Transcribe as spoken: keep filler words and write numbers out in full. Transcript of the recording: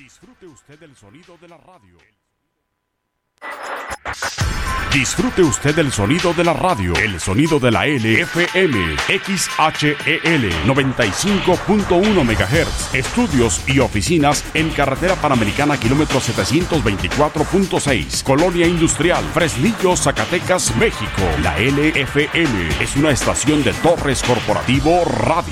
Disfrute usted del sonido de la radio. Disfrute usted del sonido de la radio, el sonido de la L F M, X H E L noventa y cinco punto uno megahertz, estudios y oficinas en Carretera Panamericana kilómetro setecientos veinticuatro punto seis, Colonia Industrial, Fresnillo, Zacatecas, México. La L F M es una estación de Torres Corporativo Radio.